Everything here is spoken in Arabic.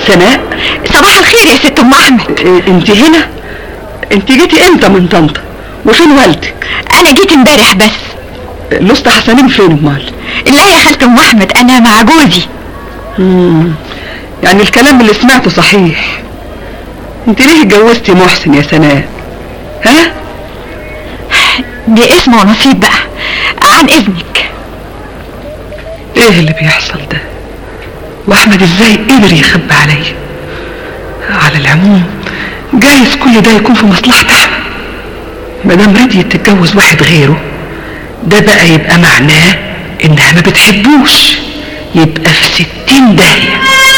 سناء. صباح الخير يا ست ام احمد. انت هنا؟ انت جيتي امتى من طنطا؟ وفين والدك؟ انا جيت امبارح بس. الأسطى حسنين فين امال؟ لا يا خالة ام احمد، انا مع جوزي. يعني الكلام اللي سمعته صحيح. انت ليه اتجوزتي محسن يا سناء؟ ها؟ دي اسم ونصيب بقى، عن اذنك. ايه اللي بيحصل ده؟ واحمد ازاي قدر يخبي عليا؟ على العموم جايز كل ده يكون في مصلحتها. مادام رضيت تتجوز واحد غيره، ده بقى يبقى معناه انها ما بتحبوش، يبقى في 60 داهية.